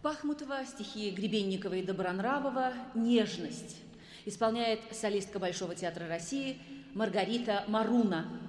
Пахмутова, стихи Гребенникова и Добронравова «Нежность». Исполняет солистка Большого театра России Маргарита Маруна.